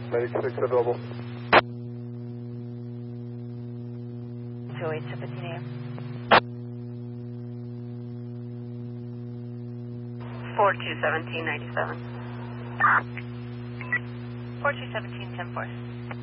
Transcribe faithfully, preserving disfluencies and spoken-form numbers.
ninety-six available. two eight seventeen A M. four two seventeen ninety-seven. four two seventeen ten four.